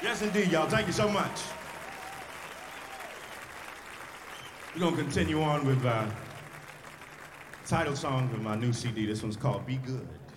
Yes, indeed, y'all. Thank you so much. We're going to continue on with title song from my new CD. This one's called Be Good.